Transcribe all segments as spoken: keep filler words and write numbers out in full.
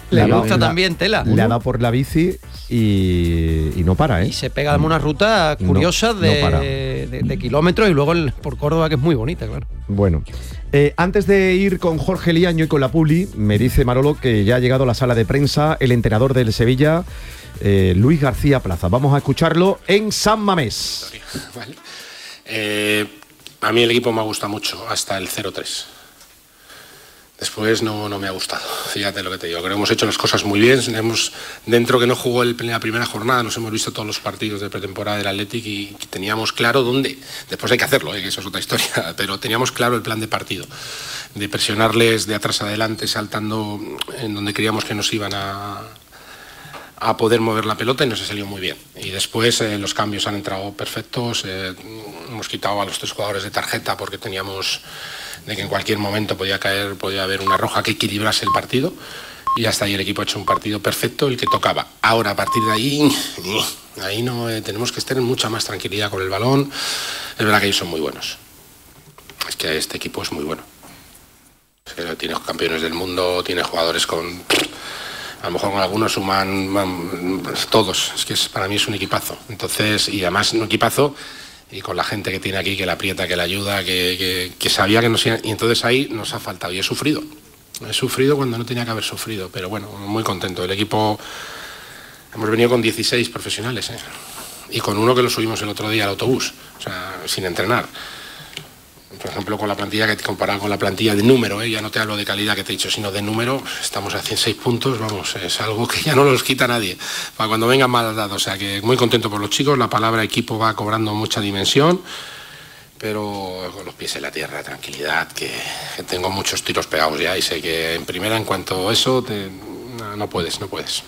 Le, le gusta la, también tela. Le ha dado por la bici y, y no para, ¿eh? Y se pega una ruta curiosa no, de, no de, de kilómetros y luego el, por Córdoba, que es muy bonita, claro. Bueno, eh, antes de ir con Jorge Liaño y con la Publi, me dice Manolo que ya ha llegado a la sala de prensa el entrenador del Sevilla, eh, Luis García Plaza. Vamos a escucharlo en San Mamés. Vale. Eh, a mí el equipo me ha gustado mucho, hasta el cero tres. Después no, no me ha gustado, fíjate lo que te digo. Creo que hemos hecho las cosas muy bien. Hemos, dentro que no jugó el, la primera jornada, nos hemos visto todos los partidos de pretemporada del Athletic y teníamos claro dónde. Después hay que hacerlo, ¿eh? Que eso es otra historia, pero teníamos claro el plan de partido, de presionarles de atrás adelante, saltando en donde creíamos que nos iban a, a poder mover la pelota, y nos ha salido muy bien. Y después eh, los cambios han entrado perfectos. Eh, hemos quitado a los tres jugadores de tarjeta porque teníamos de que en cualquier momento podía caer, podía haber una roja que equilibrase el partido, y hasta ahí el equipo ha hecho un partido perfecto, el que tocaba. Ahora, a partir de ahí, ahí no eh, tenemos que estar en mucha más tranquilidad con el balón. Es verdad que ellos son muy buenos. Es que este equipo es muy bueno. Es que tiene campeones del mundo, tiene jugadores con... A lo mejor con algunos suman man, todos. Es que es, para mí es un equipazo. Entonces, y además un equipazo... y con la gente que tiene aquí, que la aprieta, que la ayuda, que, que, que sabía que nos iba... Y entonces ahí nos ha faltado. Y he sufrido. He sufrido cuando no tenía que haber sufrido. Pero bueno, muy contento. El equipo... Hemos venido con dieciséis profesionales, ¿eh? Y con uno que lo subimos el otro día al autobús. O sea, sin entrenar. Por ejemplo, con la plantilla, que comparado con la plantilla de número, ¿eh? Ya no te hablo de calidad que te he dicho, sino de número, estamos a ciento seis puntos, vamos, es algo que ya no los quita nadie, para cuando vengan mal dados. O sea que muy contento por los chicos, la palabra equipo va cobrando mucha dimensión, pero con los pies en la tierra, tranquilidad, que, que tengo muchos tiros pegados ya y sé que en primera, en cuanto a eso, te, no, no puedes, no puedes.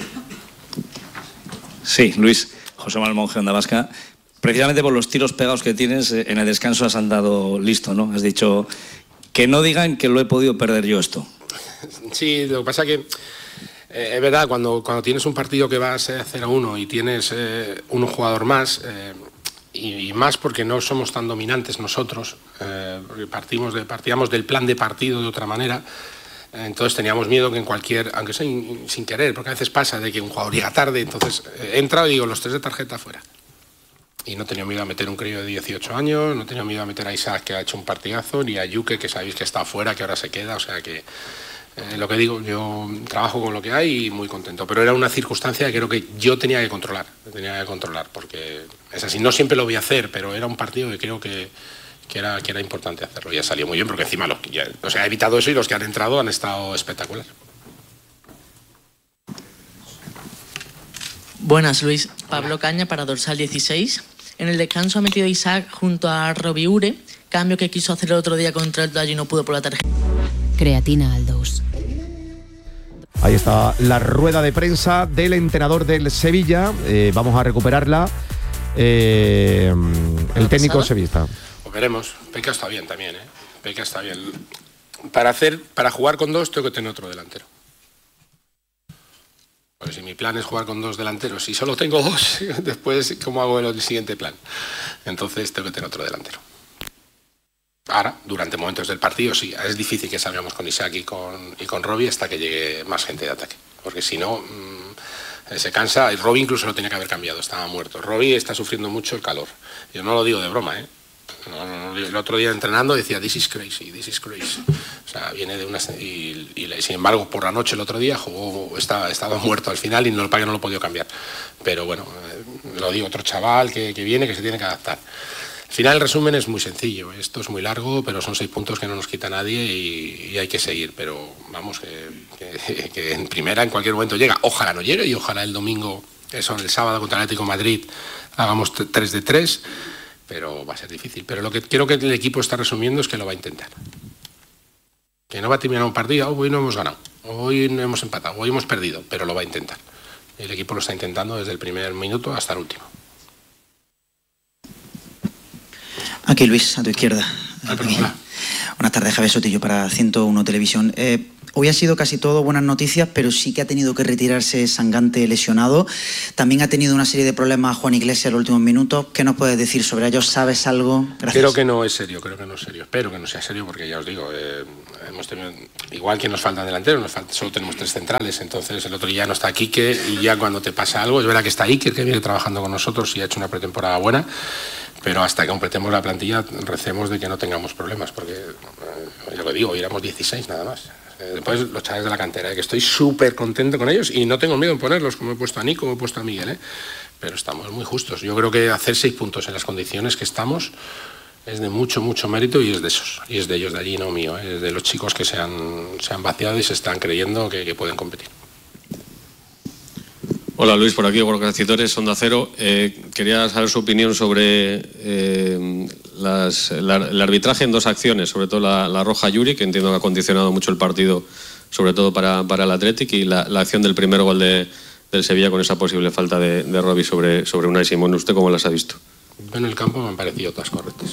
Sí, Luis, José Manuel Monge, Onda Vasca. Precisamente por los tiros pegados que tienes, en el descanso has andado listo, ¿no? Has dicho que no digan que lo he podido perder yo esto. Sí, lo que pasa que eh, es verdad, cuando, cuando tienes un partido que vas a cero a uno y tienes eh, un jugador más, eh, y, y más porque no somos tan dominantes nosotros, eh, porque partimos de, partíamos del plan de partido de otra manera. Entonces teníamos miedo que en cualquier, aunque sea in, sin querer, porque a veces pasa de que un jugador llega tarde, entonces eh, entra y digo, los tres de tarjeta fuera. Y no tenía miedo a meter un crío de dieciocho años, no tenía miedo a meter a Isaac, que ha hecho un partidazo, ni a Yuke, que sabéis que está afuera, que ahora se queda. O sea que, eh, lo que digo, yo trabajo con lo que hay y muy contento. Pero era una circunstancia que creo que yo tenía que controlar, tenía que controlar, porque es así. No siempre lo voy a hacer, pero era un partido que creo que, que, era, que era importante hacerlo. Y ha salido muy bien, porque encima, los, ya, o sea, he evitado eso y los que han entrado han estado espectacular. Buenas, Luis. Pablo Caña para Dorsal dieciséis. En el descanso ha metido Isaac junto a Robbie Ure, cambio que quiso hacer el otro día contra el Dallas y no pudo por la tarjeta. Creatina Aldous. Ahí está la rueda de prensa del entrenador del Sevilla. Eh, vamos a recuperarla. Eh, el técnico sevillista. Pues veremos. Peca está bien también, ¿eh? Peca está bien. Para hacer, para jugar con dos tengo que tener otro delantero. Porque si mi plan es jugar con dos delanteros y solo tengo dos, después, ¿cómo hago el siguiente plan? Entonces tengo que tener otro delantero. Ahora, durante momentos del partido, sí, es difícil que salgamos con Isaac y con, y con Robbie hasta que llegue más gente de ataque. Porque si no, mmm, se cansa. Y Robbie incluso lo tenía que haber cambiado, estaba muerto. Robbie está sufriendo mucho el calor. Yo no lo digo de broma, ¿eh? No, no, el otro día entrenando decía, this is crazy, this is crazy. O sea, viene de una... Y, y sin embargo, por la noche el otro día jugó, estaba, estaba muerto al final y no, el payo no lo he podido cambiar. Pero bueno, eh, lo digo, otro chaval que, que viene, que se tiene que adaptar. Al final el resumen es muy sencillo, esto es muy largo, pero son seis puntos que no nos quita nadie y, y hay que seguir. Pero vamos, que, que, que en primera en cualquier momento llega. Ojalá no llegue y ojalá el domingo, eso, el sábado contra el Atlético de Madrid, hagamos tres de tres. Pero va a ser difícil. Pero lo que creo que el equipo está resumiendo es que lo va a intentar. Que no va a terminar un partido, oh, hoy no hemos ganado, hoy no hemos empatado, hoy hemos perdido, pero lo va a intentar. El equipo lo está intentando desde el primer minuto hasta el último. Aquí Luis, a tu izquierda. Ah, perdón, hola. Buenas tardes, Javier Sotillo para ciento uno Televisión. Eh, hoy ha sido casi todo buenas noticias, pero sí que ha tenido que retirarse Sangante lesionado. También ha tenido una serie de problemas Juan Iglesias en los últimos minutos. ¿Qué nos puedes decir sobre ellos? ¿Sabes algo? Gracias. Creo que no es serio, creo que no es serio. Espero que no sea serio porque ya os digo, eh, hemos tenido, igual que nos faltan delanteros, nos falta, solo tenemos tres centrales, entonces el otro día no está Quique y ya cuando te pasa algo, es verdad que está Iker, que viene trabajando con nosotros y ha hecho una pretemporada buena, pero hasta que completemos la plantilla recemos de que no tengamos problemas, porque eh, ya lo digo, hoy éramos dieciséis nada más. Eh, después los chavales de la cantera, eh, que estoy súper contento con ellos y no tengo miedo en ponerlos, como he puesto a Nico, como he puesto a Miguel, eh, pero estamos muy justos. Yo creo que hacer seis puntos en las condiciones que estamos es de mucho, mucho mérito y es de esos, y es de ellos, de allí, no mío, eh, es de los chicos que se han, se han vaciado y se están creyendo que, que pueden competir. Hola Luis, por aquí, Gorka Citores, Onda Cero. Eh, quería saber su opinión sobre eh, las, la, el arbitraje en dos acciones, sobre todo la, la roja Yuri, que entiendo que ha condicionado mucho el partido, sobre todo para, para el Athletic, y la, la acción del primer gol de, del Sevilla con esa posible falta de, de Robbie sobre, sobre Unai Simón. ¿Usted cómo las ha visto? En el campo me han parecido todas correctas.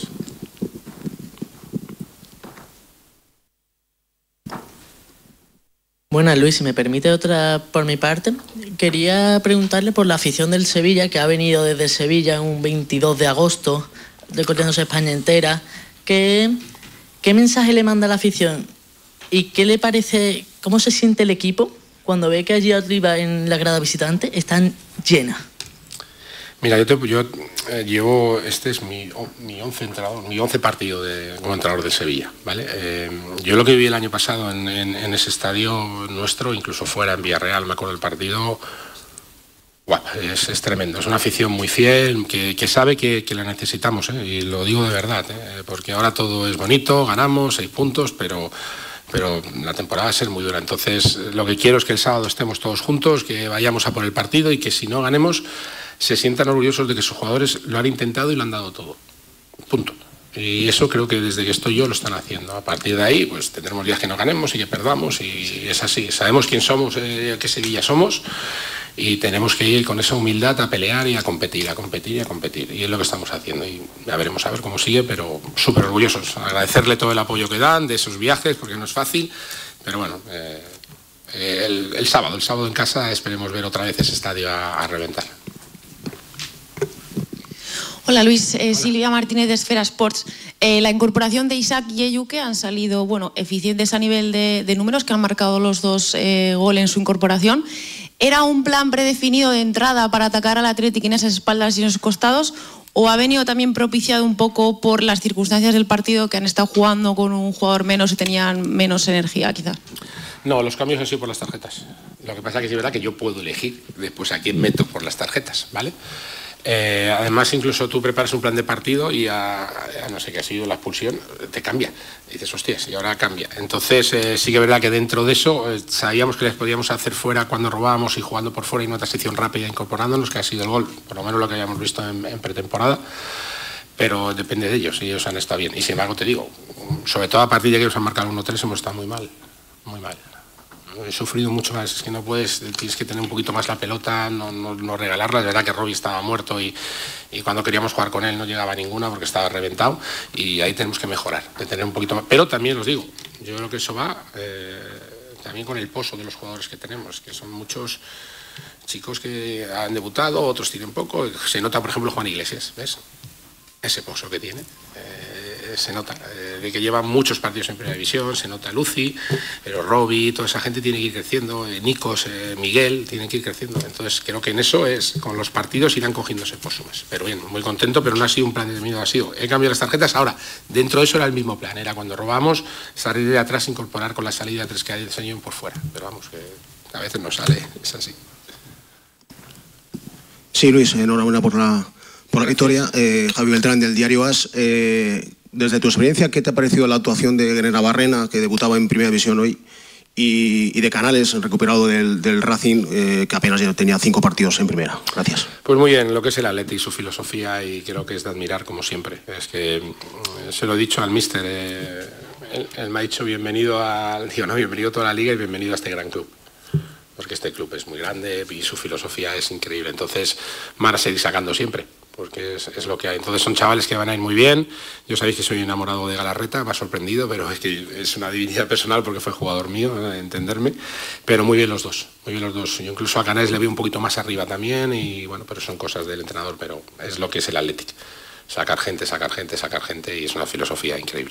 Buenas, Luis, si me permite otra por mi parte, quería preguntarle por la afición del Sevilla, que ha venido desde Sevilla un veintidós de agosto, recorriéndose España entera. ¿Qué, qué mensaje le manda a la afición? ¿Y qué le parece, cómo se siente el equipo cuando ve que allí arriba en la grada visitante están llenas? Mira, yo, te, yo eh, llevo, este es mi, oh, mi once entrenador, mi once partido de, como entrenador de Sevilla, ¿vale? Eh, yo lo que viví el año pasado en, en, en ese estadio nuestro, incluso fuera en Villarreal, me acuerdo del partido, wow, es, es tremendo, es una afición muy fiel, que, que sabe que, que la necesitamos, ¿eh? Y lo digo de verdad, ¿eh? Porque ahora todo es bonito, ganamos seis puntos, pero... pero la temporada va a ser muy dura, entonces lo que quiero es que el sábado estemos todos juntos, que vayamos a por el partido y que si no ganemos se sientan orgullosos de que sus jugadores lo han intentado y lo han dado todo, punto. Y eso creo que desde que estoy yo lo están haciendo. A partir de ahí pues tendremos días que no ganemos y que perdamos y es así, sabemos quién somos, eh, qué Sevilla somos y tenemos que ir con esa humildad a pelear y a competir, a competir y a competir. Y es lo que estamos haciendo y ya veremos a ver cómo sigue, pero súper orgullosos. Agradecerle todo el apoyo que dan de esos viajes, porque no es fácil, pero bueno, eh, el, el sábado, el sábado en casa esperemos ver otra vez ese estadio a, a reventar. Hola Luis, eh, Hola. Silvia Martínez de Esfera Sports. Eh, la incorporación de Isaac y Eyuke han salido bueno, eficientes a nivel de, de números, que han marcado los dos eh, goles en su incorporación. ¿Era un plan predefinido de entrada para atacar al Athletic en esas espaldas y en esos costados? ¿O ha venido también propiciado un poco por las circunstancias del partido, que han estado jugando con un jugador menos y tenían menos energía quizá? No, los cambios han sido por las tarjetas. Lo que pasa es que es verdad que yo puedo elegir después a quién meto por las tarjetas, ¿vale? Eh, además, incluso tú preparas un plan de partido y a, a no sé qué ha sido la expulsión, te cambia. Y dices, hostias, y ahora cambia. Entonces, eh, sí que es verdad que dentro de eso eh, sabíamos que les podíamos hacer fuera cuando robábamos y jugando por fuera y una transición rápida incorporándonos, que ha sido el gol, por lo menos lo que habíamos visto en, en pretemporada. Pero depende de ellos, y ellos han estado bien. Y sin embargo, te digo, sobre todo a partir de que nos han marcado uno tres, hemos estado muy mal, muy mal. He sufrido mucho más, es que no puedes, tienes que tener un poquito más la pelota, no, no, no regalarla. Es verdad que Robbie estaba muerto y, y cuando queríamos jugar con él no llegaba ninguna porque estaba reventado y ahí tenemos que mejorar, de tener un poquito más. Pero también os digo, yo creo que eso va eh, también con el pozo de los jugadores que tenemos, que son muchos chicos que han debutado, otros tienen poco. Se nota, por ejemplo, Juan Iglesias, ¿ves? Ese pozo que tiene. Eh, se nota, eh, de que llevan muchos partidos en primera división, se nota Lucy, pero Robbie, toda esa gente tiene que ir creciendo, eh, Nikos, eh, Miguel, tienen que ir creciendo. Entonces creo que en eso es, con los partidos irán cogiendo ese pozo más. Pero bien, muy contento, pero no ha sido un plan determinado, ha sido, he cambiado las tarjetas. Ahora, dentro de eso era el mismo plan, era cuando robamos, salir de atrás, incorporar con la salida tres que hay el señor por fuera. Pero vamos, que a veces no sale, es así. Sí, Luis, enhorabuena por la, por la victoria. Eh, Javi Beltrán, del diario AS. Eh, Desde tu experiencia, ¿qué te ha parecido la actuación de Guerrera Barrena, que debutaba en Primera División hoy, y, y de Canales, recuperado del, del Racing, eh, que apenas ya tenía cinco partidos en Primera? Gracias. Pues muy bien, lo que es el Atleti y su filosofía, y creo que es de admirar como siempre. Es que se lo he dicho al míster, eh, él, él me ha dicho bienvenido a, digo, no, bienvenido a toda la liga y bienvenido a este gran club. Porque este club es muy grande y su filosofía es increíble. Entonces van a seguir sacando siempre. porque es, es lo que hay. Entonces son chavales que van a ir muy bien. Yo sabéis que soy enamorado de Galarreta, me ha sorprendido, pero es que es una divinidad personal porque fue jugador mío, ¿eh? Entenderme. Pero muy bien los dos, muy bien los dos. Yo incluso a Canales le veo un poquito más arriba también y bueno, pero son cosas del entrenador, pero es lo que es el Athletic. Sacar gente, sacar gente, sacar gente y es una filosofía increíble.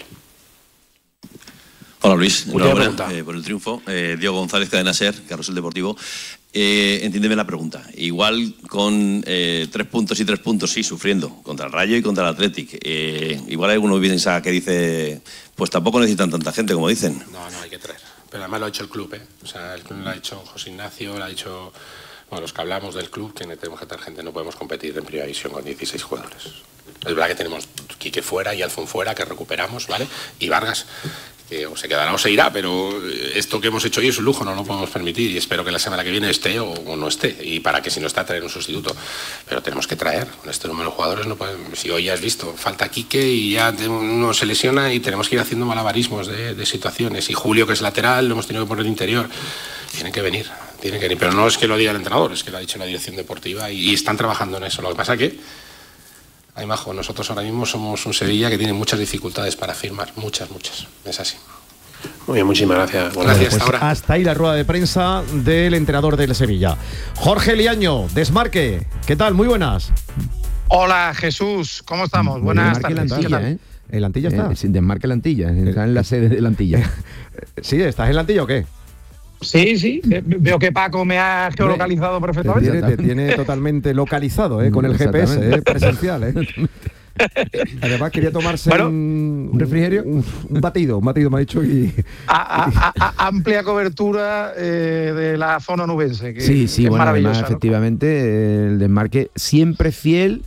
Hola Luis, enhorabuena eh, por el triunfo. Eh, Diego González, Cadena Ser, Carrusel Deportivo. Eh, entiéndeme la pregunta. Igual con eh, tres puntos y tres puntos, sí, sufriendo contra el Rayo y contra el Athletic. Eh, igual hay alguno que dice, pues tampoco necesitan tanta gente como dicen. No, no hay que traer. Pero además lo ha hecho el club, ¿eh? O sea, el club lo ha hecho José Ignacio, lo ha hecho, bueno, los que hablamos del club, que tenemos que traer gente, no podemos competir en primera división con dieciséis jugadores. Es verdad que tenemos Quique fuera y Alfon fuera, que recuperamos, ¿vale? Y Vargas, que o se quedará o se irá, pero esto que hemos hecho hoy es un lujo, no lo podemos permitir y espero que la semana que viene esté o, o no esté, y para que si no está traer un sustituto, pero tenemos que traer, con este número de jugadores no podemos, si hoy ya has visto, falta Quique y ya uno se lesiona y tenemos que ir haciendo malabarismos de, de situaciones, y Julio que es lateral lo hemos tenido que poner interior, tienen que venir, tienen que venir, pero no es que lo diga el entrenador, es que lo ha dicho la dirección deportiva y, y están trabajando en eso, lo que pasa que ay, majo, nosotros ahora mismo somos un Sevilla que tiene muchas dificultades para firmar, muchas, muchas. Es así. Muy bien, muchísimas gracias. Bueno, gracias, pues hasta ahora. Hasta ahí la rueda de prensa del entrenador del Sevilla. Jorge Liaño, Desmarque. ¿Qué tal? Muy buenas. Hola, Jesús. ¿Cómo estamos? Buenas tardes. El Antilla, ¿eh? ¿El Antilla está? Eh, Desmarque la Antilla. Está en la sede de la Antilla. ¿Sí? ¿Estás en la Antilla o qué? Sí, sí, veo que Paco me ha geolocalizado perfectamente. Te tiene, te tiene totalmente localizado, ¿eh? Con el G P S, ¿eh? Presencial, ¿eh? Además quería tomarse bueno, un, un refrigerio, un, un batido, un batido me ha dicho y... A, a, a, amplia cobertura eh, de la zona onubense. Que, sí, sí, que bueno, es además, ¿no? efectivamente, el Desmarque siempre fiel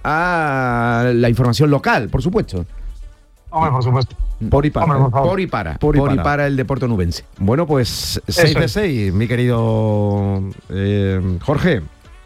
a la información local, por supuesto. Hombre, por supuesto. Por y para. Hombre, por, por y para. Por y por para. y para el deporte onubense. Bueno, pues seis de seis, mi querido eh, Jorge.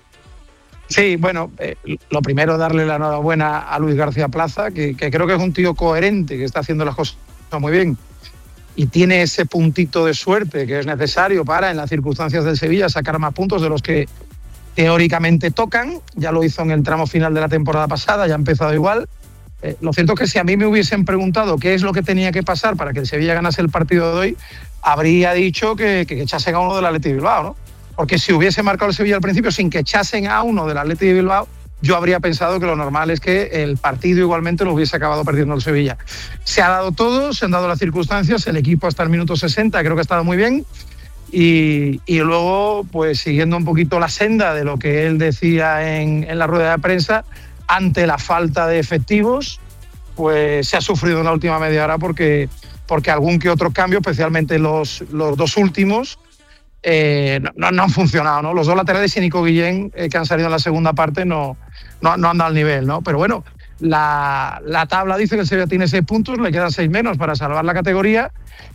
Sí, bueno, eh, lo primero darle la enhorabuena a Luis García Plaza, que, que creo que es un tío coherente, que está haciendo las cosas muy bien. Y tiene ese puntito de suerte que es necesario para, en las circunstancias del Sevilla, sacar más puntos de los que teóricamente tocan. Ya lo hizo en el tramo final de la temporada pasada, ya ha empezado igual. Eh, lo cierto es que si a mí me hubiesen preguntado qué es lo que tenía que pasar para que el Sevilla ganase el partido de hoy, habría dicho que, que echasen a uno del Athletic Bilbao, ¿no? Porque si hubiese marcado el Sevilla al principio sin que echasen a uno del Athletic Bilbao, yo habría pensado que lo normal es que el partido igualmente lo hubiese acabado perdiendo el Sevilla. Se ha dado todo, se han dado las circunstancias, el equipo hasta el minuto sesenta creo que ha estado muy bien, y, y luego, pues siguiendo un poquito la senda de lo que él decía en, en la rueda de prensa, ante la falta de efectivos, pues se ha sufrido en la última media hora porque, porque algún que otro cambio, especialmente los, los dos últimos, eh, no, no han funcionado, ¿no? Los dos laterales y Nico Guillén, eh, que han salido en la segunda parte, no, no, no han dado el nivel, ¿no? Pero bueno, la, la tabla dice que el Sevilla tiene seis puntos, le quedan seis menos para salvar la categoría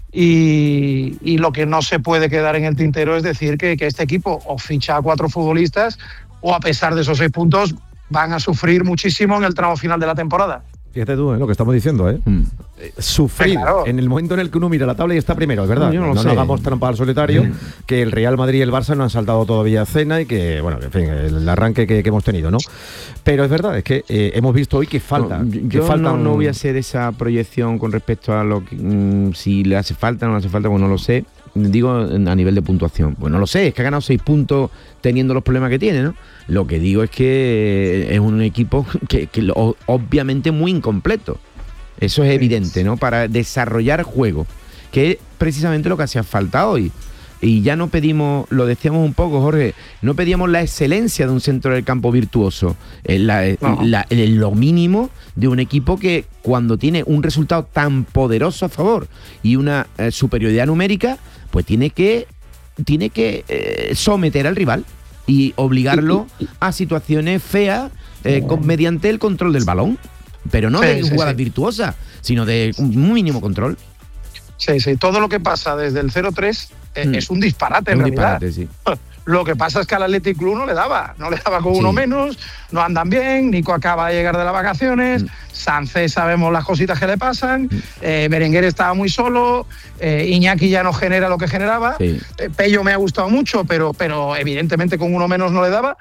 y, y lo que no se puede quedar en el tintero es decir que, que este equipo o ficha a cuatro futbolistas o a pesar de esos seis puntos van a sufrir muchísimo en el tramo final de la temporada. Fíjate tú, ¿eh? Lo que estamos diciendo, ¿eh? Mm. eh sufrir claro. En el momento en el que uno mira la tabla y está primero, es verdad. No, no, no nos hagamos trampa al solitario, mm. que el Real Madrid y el Barça no han saltado todavía a cena y que, bueno, en fin, el arranque que, que hemos tenido, ¿no? Pero es verdad, es que eh, hemos visto hoy que falta. No, que yo falta no, un... no voy a hacer esa proyección con respecto a lo que, mmm, si le hace falta o no le hace falta, pues no lo sé. Digo a nivel de puntuación, pues no lo sé, es que ha ganado seis puntos teniendo los problemas que tiene, ¿no? Lo que digo es que es un equipo que, que lo, obviamente muy incompleto. Eso es evidente, ¿no? Para desarrollar juego, que es precisamente lo que hacía falta hoy. Y ya no pedimos, lo decíamos un poco, Jorge, no pedíamos la excelencia de un centro del campo virtuoso, la, no. la, lo mínimo de un equipo que cuando tiene un resultado tan poderoso a favor y una eh, superioridad numérica, pues tiene que, tiene que eh, someter al rival y obligarlo a situaciones feas eh, con, mediante el control del balón, pero no sí, de jugadas sí, sí. virtuosas, sino de un mínimo control. Sí, sí, todo lo que pasa desde el cero tres eh, mm. es un disparate en un realidad. Disparate, sí. Lo que pasa es que al Athletic Club no le daba, no le daba con Sí. uno menos, no andan bien, Nico acaba de llegar de las vacaciones, Mm. Sánchez sabemos las cositas que le pasan, eh, Berenguer estaba muy solo, eh, Iñaki ya no genera lo que generaba, Sí. eh, Pello me ha gustado mucho, pero, pero evidentemente con uno menos no le daba,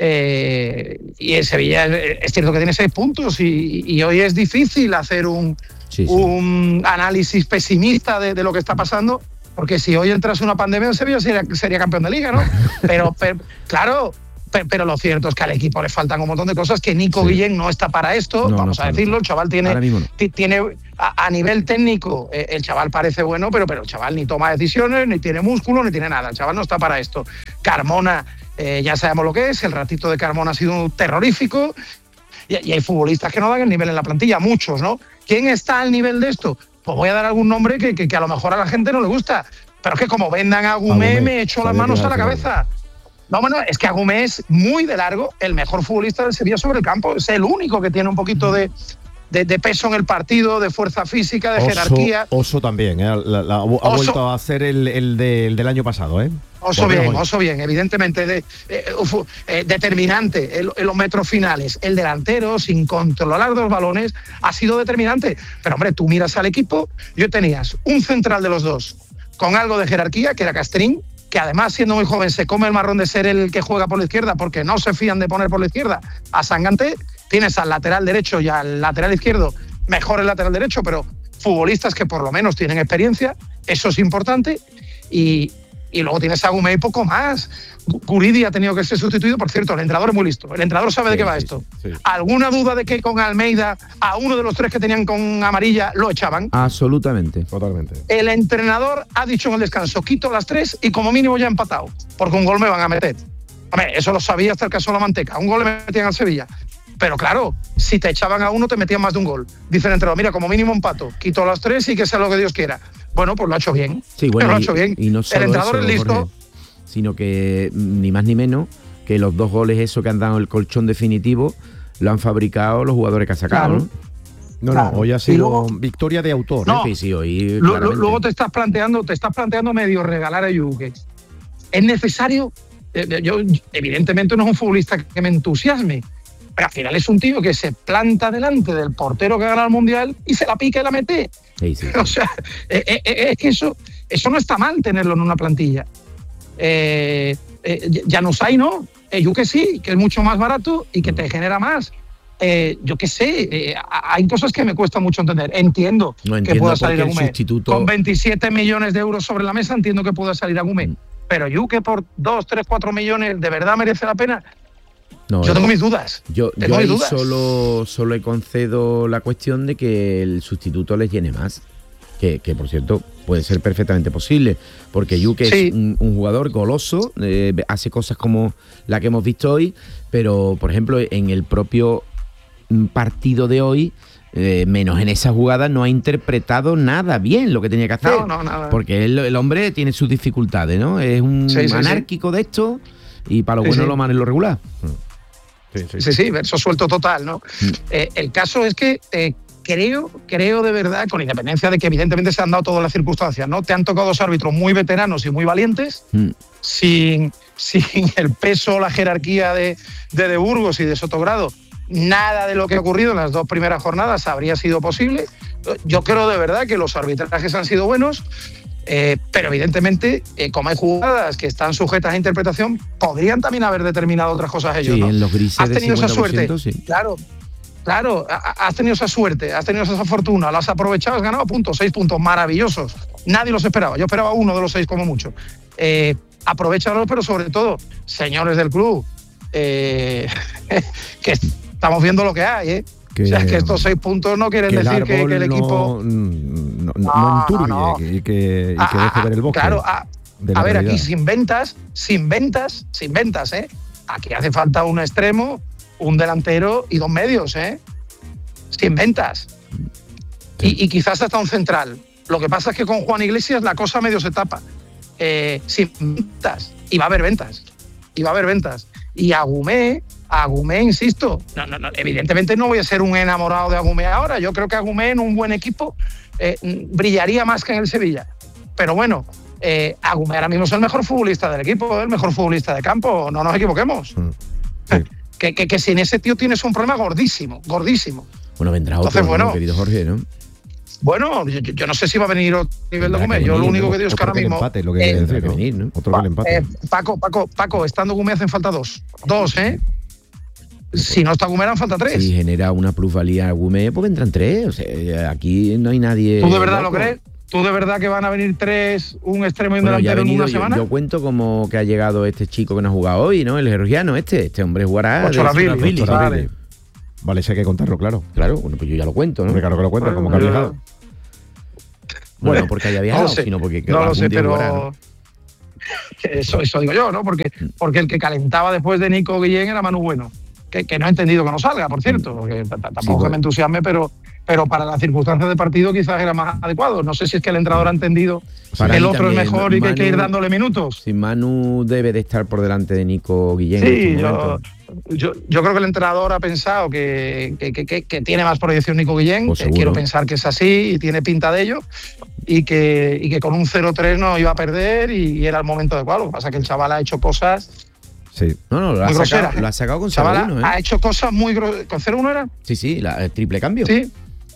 eh, y el Sevilla es, es cierto que tiene seis puntos y, y hoy es difícil hacer un, Sí, sí. un análisis pesimista de, de lo que está pasando, porque si hoy entras una pandemia en Sevilla sería, sería campeón de liga, ¿no? Pero, pero claro, pero, pero lo cierto es que al equipo le faltan un montón de cosas, que Nico Sí. Guillén no está para esto, No, vamos no a está, decirlo, no el chaval tiene, Ahora mismo no. ti- tiene a, a nivel técnico, eh, el chaval parece bueno, pero, pero el chaval ni toma decisiones, ni tiene músculo, ni tiene nada, el chaval no está para esto. Carmona, eh, ya sabemos lo que es, el ratito de Carmona ha sido terrorífico, y, y hay futbolistas que no dan el nivel en la plantilla, muchos, ¿no? ¿Quién está al nivel de esto? Pues voy a dar algún nombre que, que, que a lo mejor a la gente no le gusta. Pero es que como vendan a Agumé, Agumé, me echo las sabía manos que a la ibas a decir cabeza. No, bueno, es que Agumé es muy de largo el mejor futbolista del Sevilla sobre el campo. Es el único que tiene un poquito de, de, de peso en el partido, de fuerza física, de Oso, jerarquía. Oso también, ¿eh? La- la- ha vu- ha Oso. vuelto a hacer el, el de- el del año pasado, ¿eh? Oso Por lo bien, menos hoy. Oso bien, evidentemente de, eh, uf, eh, determinante en, en los metros finales. El delantero, sin controlar dos balones, ha sido determinante. Pero hombre, tú miras al equipo, yo tenías un central de los dos con algo de jerarquía, que era Castrín, que además siendo muy joven se come el marrón de ser el que juega por la izquierda porque no se fían de poner por la izquierda a Sanganté. Tienes al lateral derecho y al lateral izquierdo, mejor el lateral derecho, pero futbolistas que por lo menos tienen experiencia, eso es importante. Y, y luego tienes a Agumé y poco más. Guridi ha tenido que ser sustituido, por cierto, el entrenador es muy listo, el entrenador sabe de qué va esto. sí. ¿Alguna duda de que con Almeida a uno de los tres que tenían con amarilla lo echaban? Absolutamente. Totalmente. El entrenador ha dicho en el descanso, quito las tres y como mínimo ya he empatado, porque un gol me van a meter. Hombre, eso lo sabía hasta el caso de la Manteca, un gol le metían al Sevilla. Pero claro, si te echaban a uno te metían más de un gol. Dice el entrenador, mira, como mínimo empato, quito las tres y que sea lo que Dios quiera. Bueno, pues lo ha hecho bien. Sí, bueno, lo ha y, hecho bien. y no solo el entrenador eso, es listo. Jorge, sino que mm, ni más ni menos que los dos goles eso que han dado el colchón definitivo lo han fabricado los jugadores que ha sacado, Claro. ¿no? No, Claro. no, hoy ha Y sido luego- victoria de autor. No. ¿eh? Sí, sí, hoy Lu- lu- claramente. Luego te estás planteando, te estás planteando medio regalar a Yuke. Es necesario. eh, Yo, evidentemente, no es un futbolista que me entusiasme, pero al final es un tío que se planta delante del portero que gana el mundial y se la pica y la mete. Sí, sí. O sea, eh, eh, eh, es que eso, eso no está mal tenerlo en una plantilla. Eh, eh, Januzaj no, eh, Yuke sí, que es mucho más barato y que te genera más. Eh, yo qué sé, eh, hay cosas que me cuesta mucho entender. Entiendo No que entiendo pueda por salir qué el Agumé. sustituto- Con veintisiete millones de euros sobre la mesa, entiendo que pueda salir Agumé. Pero Yuke por dos, tres, cuatro millones, ¿de verdad merece la pena? No, Yo eh, tengo mis dudas. Yo, Tengo yo mis ahí dudas. solo, solo le concedo la cuestión de que el sustituto les llene más. Que, que, por cierto, puede ser perfectamente posible. Porque Yuke Sí. es un, un jugador goloso, eh, hace cosas como la que hemos visto hoy, pero, por ejemplo, en el propio mm, partido de hoy, eh, menos en esa jugada, no ha interpretado nada bien lo que tenía que hacer. No, no, nada. Porque él- el hombre tiene sus dificultades, ¿no? Es un Sí, sí, sí. anárquico de esto y para lo Sí, bueno, sí. lo malo y lo regular. Sí, sí. Sí, sí, verso suelto total, ¿no? Mm. Eh, el caso es que eh, creo, creo de verdad, con independencia de que evidentemente se han dado todas las circunstancias, ¿no? Te han tocado dos árbitros muy veteranos y muy valientes, Mm. sin, sin el peso, la jerarquía de, de De Burgos y de Sotogrado. Nada de lo que ha ocurrido en las dos primeras jornadas habría sido posible. Yo creo de verdad que los arbitrajes han sido buenos, eh, pero evidentemente, eh, como hay jugadas que están sujetas a interpretación, podrían también haber determinado otras cosas ellos, Sí, ¿no? en los grises Has de tenido esa cincuenta por suerte, ciento, sí. claro, claro, ha- ha- has tenido esa suerte, has tenido esa fortuna, la has aprovechado, has ganado puntos, seis puntos maravillosos. Nadie los esperaba, yo esperaba uno de los seis como mucho. Eh, aprovecharlos, pero sobre todo, señores del club, eh, que estamos viendo lo que hay, ¿eh? Que- o sea, que estos seis puntos no quieren Que el decir que, árbol que el equipo... no, no, no, no No, enturbie no, no. y que, y que Ah, deje ver el bosque. Claro, a, de la a ver, aquí realidad. sin ventas, sin ventas, sin ventas, ¿eh? Aquí hace falta un extremo, un delantero y dos medios, ¿eh? Sin ventas. Y, y quizás hasta un central. Lo que pasa es que con Juan Iglesias la cosa medio se tapa. Eh, sin ventas. Y va a haber ventas. Y va a haber ventas. Y Agumé, Agumé, insisto, no, no, no, evidentemente no voy a ser un enamorado de Agumé ahora. Yo creo que Agumé en un buen equipo eh, brillaría más que en el Sevilla. Pero bueno, Eh, Agumé ahora mismo es el mejor futbolista del equipo, el mejor futbolista de campo, no nos equivoquemos. Sí. Que, que, que sin ese tío tienes un problema gordísimo, gordísimo. Bueno, vendrá otro, Entonces, bueno, ¿no, querido Jorge, ¿no? Bueno, yo, yo no sé si va a venir otro nivel de Gómez. Yo lo único que digo es que ahora mismo. Empate, lo que eh, decir, ¿no? venir, ¿no? Otro que el empate. Eh, Paco, Paco, Paco, estando Gómez hacen falta dos. Dos, ¿eh? Si no está Gómez, harán falta tres. Si genera una plusvalía Gómez, pues vendrán tres. O sea, aquí no hay nadie. ¿Tú de verdad loco. lo crees? ¿Tú de verdad que van a venir tres, un extremo y un Bueno, ya ha delantero en venido, una semana? yo, yo cuento como que ha llegado este chico que no ha jugado hoy, ¿no? El georgiano este. Este hombre jugará. Ocho Ravili, vale. Vale, sí hay que contarlo, claro. Claro, bueno, pues yo ya lo cuento, ¿no? Claro que lo cuenta, Bueno, como que ha yo- viajado. Bueno, porque haya viajado, no lo sé, sino porque no lo algún sé, día pero jugará, ¿no? eso, eso digo yo, ¿no? Porque, porque el que calentaba después de Nico Guillén era Manu Bueno, que, que no he entendido que no salga, por cierto, porque t- t- tampoco Sí, que bueno. me entusiasme, pero, pero para las circunstancias de partido quizás era más adecuado. No sé si es que el entrenador ha entendido Para que el mí otro también, es mejor y que hay que ir Manu- dándole minutos. Sí, Manu debe de estar por delante de Nico Guillén. en Sí, estos yo, momentos. yo, yo creo que el entrenador ha pensado que, que, que- que- que tiene más proyección Nico Guillén. Pues eh, seguro. quiero pensar que es así y tiene pinta de ello. Y que, y que con un cero tres no iba a perder y, y era el momento adecuado. Lo que pasa es que el chaval ha hecho cosas Sí. No, no, lo ha, muy sacado, groseras. lo ha sacado con El chaval cero uno, ¿eh? ha hecho cosas muy groseras. ¿Con cero uno era? Sí, sí, la, el triple cambio. Sí.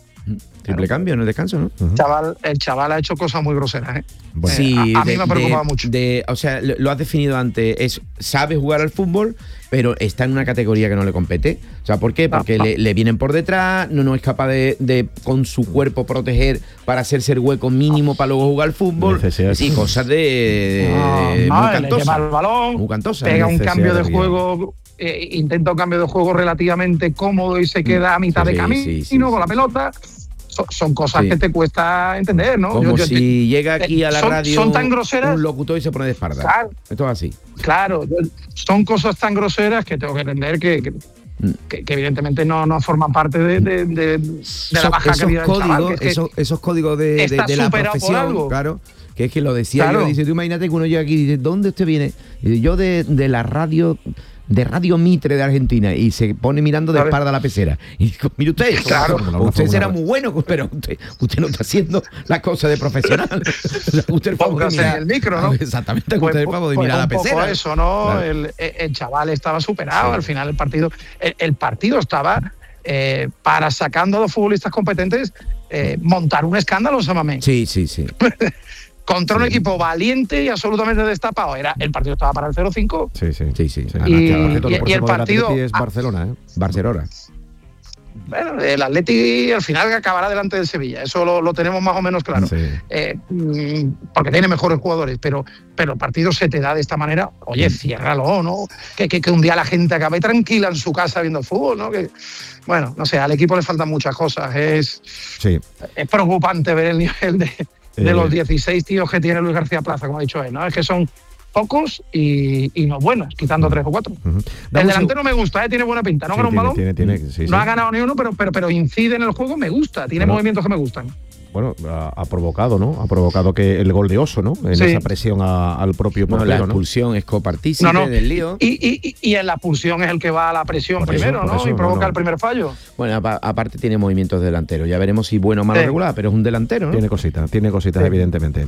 Triple cambio en el descanso, ¿no? Uh-huh. Chaval, el chaval ha hecho cosas muy groseras. ¿eh? Bueno. Sí, Eh, a, a mí de- me ha preocupado de- mucho. de- o sea, lo, lo has definido antes. Es, sabe jugar al fútbol, pero está en una categoría que no le compete. O sea, ¿por qué? Porque no. Le, le vienen por detrás, no, no es capaz de, de con su cuerpo proteger para hacerse el hueco mínimo para luego jugar al fútbol. Necesidad. Sí, cosas de, No, de no, muy le cantosas. lleva el balón, Muy cantosas. pega un necesidad cambio de de guión. juego, eh, intenta un cambio de juego relativamente cómodo y se queda a mitad Sí, de camino sí, sí, con sí. la pelota. So- son cosas Sí. que te cuesta entender, ¿no? Como Yo- yo- si llega aquí a la son, radio son tan groseras. un locutor y se pone de espalda. Claro. Esto es así. Claro, yo- son cosas tan groseras que tengo que entender que, que, Mm. que- que evidentemente no, no forman parte de, de- de- de la Esos- baja esos calidad del chaval, códigos, que es que esos, esos códigos de, de- está de la superado por profesión, algo. claro, que es que lo decía Claro. yo, dice, tú imagínate que uno llega aquí y dice, ¿dónde usted viene? Y dice, yo de, de la radio, de Radio Mitre de Argentina, y se pone mirando de Claro. espalda a la pecera. Y digo, mire usted, Claro. usted será muy bueno, pero usted, usted no está haciendo las cosas de profesional. usted el favor de Póngase mirar- en el micro, ¿no? Exactamente, Pues, usted el favor de pues mirar a la un poco pecera. eso, ¿no? Claro. El, el chaval estaba superado. Sí. Al final el partido, el, el partido estaba eh, para, sacando a los futbolistas competentes, eh, montar un escándalo, Samamé. Sí, sí, sí. Contra un equipo valiente y absolutamente destapado. Era, el partido estaba para el cero cinco. Sí, sí. Sí, sí. Sí. Además, Y- que- Además que todo y- el y el próximo del partido- Atleti es ah. Barcelona, ¿eh? Barcelona. Bueno, el Atleti al final acabará delante del Sevilla. Eso lo, lo tenemos más o menos claro. Sí. Eh, mm, porque tiene mejores jugadores, pero, pero el partido se te da de esta manera. Oye, ciérralo, ¿no? Que, que, que un día la gente acabe tranquila en su casa viendo fútbol, ¿no? Que, bueno, no sé, al equipo le faltan muchas cosas. Es, Sí. es preocupante ver el nivel de, de Eh. los dieciséis tíos que tiene Luis García Plaza, como ha dicho él, ¿no? Es que son pocos y, y no buenos, quitando tres o cuatro. Ujú. El Dame un delantero me gusta, ¿eh? Tiene buena pinta. No Sí, gana un tiene, balón, tiene, tiene, sí, no sí. ha ganado ni uno, pero, pero, pero incide en el juego, me gusta. Tiene Bueno. movimientos que me gustan. Bueno, ha, ha provocado, ¿no? Ha provocado que el gol de Oso, ¿no? En Sí. esa presión a- al propio Bueno, la portero, ¿no? expulsión es copartícipe No, no. del lío. Y, y, y- y en la pulsión es el que va a la presión Por eso, primero, por ¿no? eso, y no, provoca no. el primer fallo. Bueno, apa- aparte tiene movimientos delanteros. Ya veremos si bueno o malo Sí. regular, pero es un delantero, ¿no? Tiene cositas, tiene cositas, Sí. evidentemente.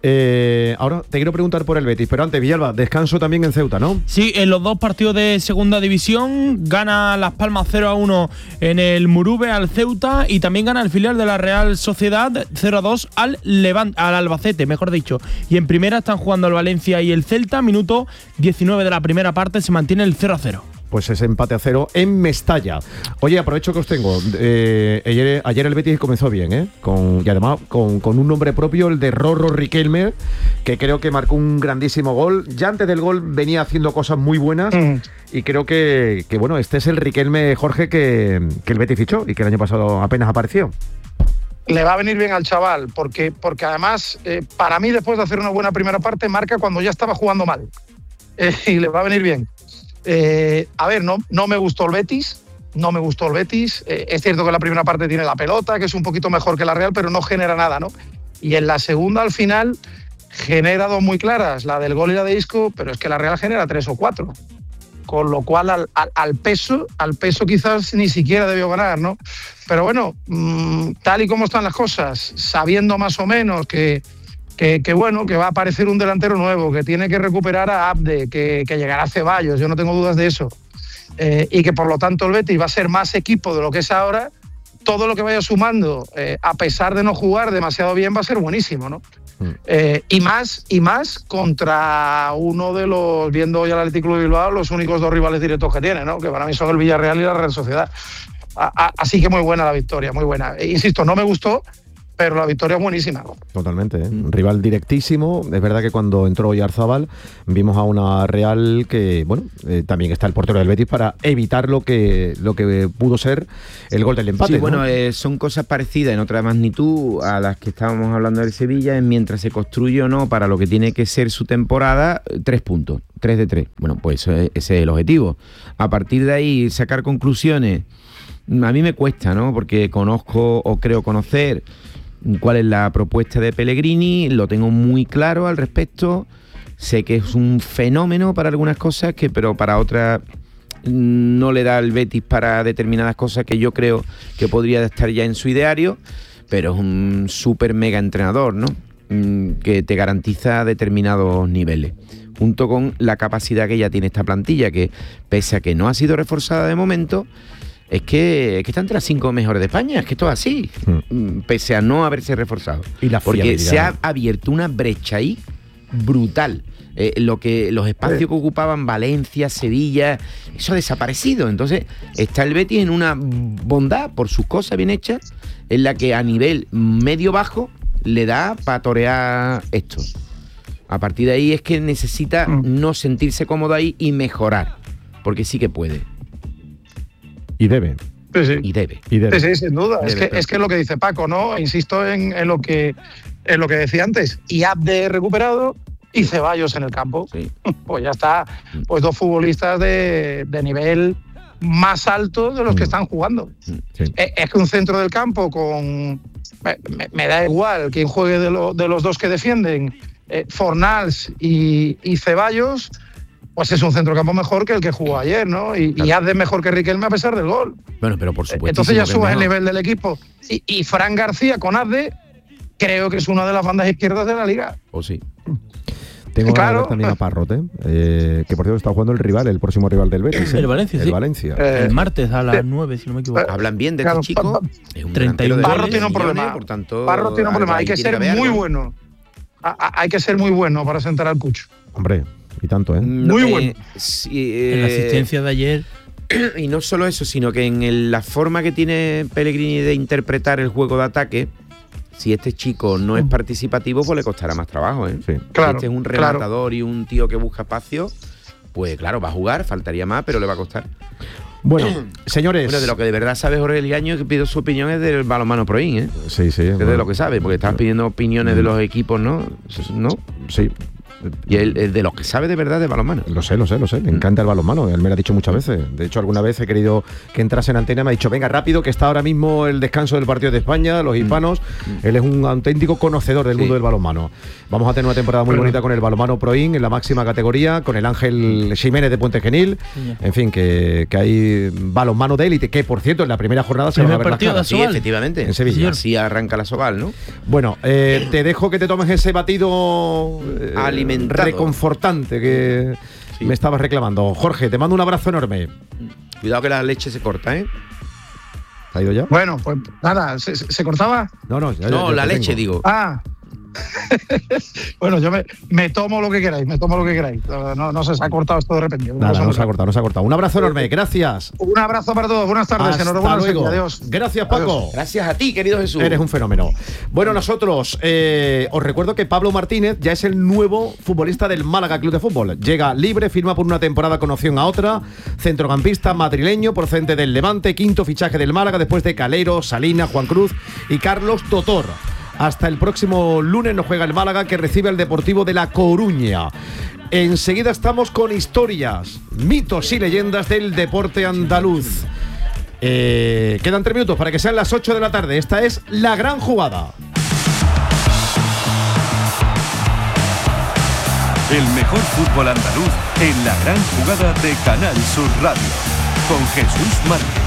Eh, ahora te quiero preguntar por el Betis, pero antes, Villalba, descanso también en Ceuta, ¿no? Sí, en los dos partidos de segunda división gana Las Palmas cero a uno en el Murube al Ceuta y también gana el filial de la Real Sociedad cero a dos al Levante, al Albacete, mejor dicho. Y en primera están jugando el Valencia y el Celta, minuto diecinueve de la primera parte, se mantiene el cero a cero. Pues ese empate a cero en Mestalla. Oye, aprovecho que os tengo. Eh, ayer, ayer el Betis comenzó bien, ¿eh? Con, y además con, con un nombre propio, el de Rorro Riquelme, que creo que marcó un grandísimo gol. Ya antes del gol venía haciendo cosas muy buenas Mm. y creo que, que, bueno, este es el Riquelme, Jorge, que, que el Betis fichó y que el año pasado apenas apareció. Le va a venir bien al chaval, porque, porque además, eh, para mí, después de hacer una buena primera parte, marca cuando ya estaba jugando mal. Eh, y le va a venir bien. Eh, a ver, no, no me gustó el Betis, no me gustó el Betis. Eh, es cierto que la primera parte tiene la pelota, que es un poquito mejor que la Real, pero no genera nada, ¿no? Y en la segunda, al final, genera dos muy claras, la del gol y la de Isco, pero es que la Real genera tres o cuatro. Con lo cual, al, al, al peso, al peso quizás ni siquiera debió ganar, ¿no? Pero bueno, mmm, tal y como están las cosas, sabiendo más o menos que, que, que bueno, que va a aparecer un delantero nuevo, que tiene que recuperar a Abde, que, que llegará a Ceballos, yo no tengo dudas de eso, eh, y que por lo tanto el Betis va a ser más equipo de lo que es ahora. Todo lo que vaya sumando, eh, a pesar de no jugar demasiado bien, va a ser buenísimo, ¿no? Mm. Eh, y más y más contra uno de los, viendo hoy al Athletic Club de Bilbao, los únicos dos rivales directos que tiene, ¿no? Que para mí son el Villarreal y la Real Sociedad. A, a, así que muy buena la victoria, muy buena. E, insisto, no me gustó, pero la victoria es buenísima, ¿no? Totalmente, ¿eh? Un rival directísimo. Es verdad que cuando entró Oyarzabal vimos a una Real que, bueno, eh, también está el portero del Betis para evitar lo que, lo que pudo ser el gol del empate. Sí, ¿no? bueno, eh, son cosas parecidas en otra magnitud a las que estábamos hablando del Sevilla, en mientras se construye o no para lo que tiene que ser su temporada, tres puntos, tres de tres. Bueno, pues ese es el objetivo. A partir de ahí, sacar conclusiones, a mí me cuesta, ¿no? Porque conozco o creo conocer cuál es la propuesta de Pellegrini, lo tengo muy claro al respecto, sé que es un fenómeno para algunas cosas, que pero para otras no le da el Betis para determinadas cosas que yo creo que podría estar ya en su ideario, pero es un súper mega entrenador, ¿no? Que te garantiza determinados niveles, junto con la capacidad que ya tiene esta plantilla, que pese a que no ha sido reforzada de momento, Es que, es que está entre las cinco mejores de España, es que esto es así, mm. pese a no haberse reforzado. Y la Porque se ha abierto una brecha ahí brutal. Eh, lo que los espacios sí. que ocupaban Valencia, Sevilla, eso ha desaparecido. Entonces está el Betis en una bondad, por sus cosas bien hechas, en la que a nivel medio-bajo le da para torear esto. A partir de ahí es que necesita mm. no sentirse cómodo ahí y mejorar, porque sí que puede. Y debe. Sí, sí. Y debe. Y debe. Sí, sí, sin duda. Debe, es, que, pero... es que es lo que dice Paco, ¿no? Insisto en, en, lo, que, en lo que decía antes. Y Abde recuperado y Ceballos en el campo. Sí. Pues ya está. Pues dos futbolistas de, de nivel más alto de los mm. que están jugando. Sí. Es, es que un centro del campo con... Me, me, me da igual quién juegue de, lo, de los dos que defienden, eh, Fornals y, y Ceballos... Pues es un centrocampo mejor que el que jugó ayer, ¿no? Y, claro. y Abde mejor que Riquelme a pesar del gol. Bueno, pero por supuesto. Entonces ya subes el nivel del equipo. Y, y Fran García con Abde creo que es una de las bandas izquierdas de la liga. ¿O sí? Tengo claro. también a Parrote, eh, que por cierto está jugando el rival, el próximo rival del Betis. El Valencia, el sí. Valencia. Eh, el martes a las eh, nueve, si no me equivoco. Hablan bien de claro, este chico. Es un treinta y uno Parro tiene un problema. Por tanto, Parro tiene un problema. Hay que ser muy bueno. A, a, hay que ser muy bueno para sentar al Cucho. Hombre. Y tanto, ¿eh? Muy eh, bueno. Sí, eh, en la asistencia de ayer. Y no solo eso, sino que en el, la forma que tiene Pellegrini de interpretar el juego de ataque, si este chico no es participativo, pues le costará más trabajo, ¿eh? Sí. Claro, si este es un rematador claro. y un tío que busca espacio, pues claro, va a jugar, faltaría más, pero le va a costar. Bueno, señores. Bueno, de lo que de verdad sabe Jorge Liaño, que pido su opinión es del balonmano Proin, ¿eh? Sí, sí. Es bueno. de lo que sabe, porque estás pidiendo opiniones de los equipos, ¿no? ¿No? Sí. Y él es de los que sabe de verdad de balonmano. Lo sé, lo sé, lo sé. Me encanta el balonmano. Él me lo ha dicho muchas veces. De hecho, alguna vez he querido que entrase en antena. Me ha dicho, venga, rápido, que está ahora mismo el descanso del partido de España, los hispanos. Mm. Él es un auténtico conocedor del sí. mundo del balonmano. Vamos a tener una temporada muy bonita con el balonmano Proin en la máxima categoría, con el Ángel Jiménez de Puente Genil. Sí. En fin, que, que hay balonmano de élite, que por cierto, en la primera jornada se va a ver las caras. Sí, efectivamente. En Sevilla. Así arranca la Soval, ¿no? Bueno, eh, te dejo que te tomes ese batido eh, alimentado. Reconfortante que sí. me estabas reclamando. Jorge, te mando un abrazo enorme. Cuidado que la leche se corta, ¿eh? ¿Ha ido ya? Bueno, pues nada, ¿se, se cortaba? No, no, ya, no ya, la leche, tengo. digo. Ah. Bueno, yo me, me tomo lo que queráis, me tomo lo que queráis. No, no se os ha cortado esto de repente. Nada, no, no se ha cortado, no se ha cortado. Un abrazo enorme, gracias. Un abrazo para todos, buenas tardes, hasta enhorabuena. Luego. Adiós. Gracias, Paco. Adiós. Gracias a ti, querido Jesús. Eres un fenómeno. Bueno, nosotros eh, os recuerdo que Pablo Martínez ya es el nuevo futbolista del Málaga Club de Fútbol. Llega libre, firma por una temporada con opción a otra. Centrocampista madrileño, procedente del Levante, quinto fichaje del Málaga después de Calero, Salinas, Juan Cruz y Carlos Totor. Hasta el próximo lunes nos juega el Málaga, que recibe al Deportivo de La Coruña. Enseguida estamos con historias, mitos y leyendas del deporte andaluz. Eh, quedan tres minutos para que sean las ocho de la tarde. Esta es La Gran Jugada. El mejor fútbol andaluz en La Gran Jugada de Canal Sur Radio. Con Jesús Márquez.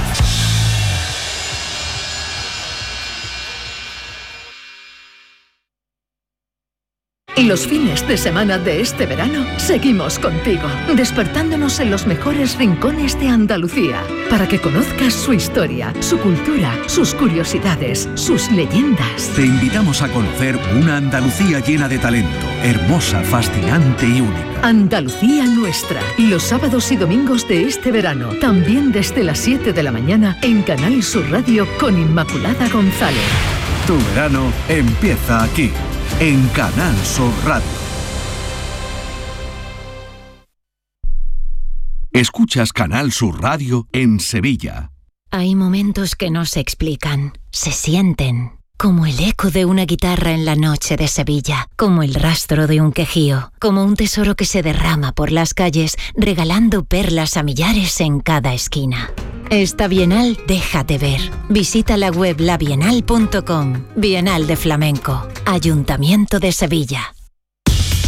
Y los fines de semana de este verano seguimos contigo, despertándonos en los mejores rincones de Andalucía, para que conozcas su historia, su cultura, sus curiosidades, sus leyendas. Te invitamos a conocer una Andalucía llena de talento, hermosa, fascinante y única. Andalucía nuestra, los sábados y domingos de este verano, también desde las siete de la mañana en Canal Sur Radio con Inmaculada González. Tu verano empieza aquí, en Canal Sur Radio. Escuchas Canal Sur Radio en Sevilla. Hay momentos que no se explican, se sienten. Como el eco de una guitarra en la noche de Sevilla, como el rastro de un quejío, como un tesoro que se derrama por las calles, regalando perlas a millares en cada esquina. Esta Bienal déjate ver. Visita la web la bienal punto com. Bienal de Flamenco. Ayuntamiento de Sevilla.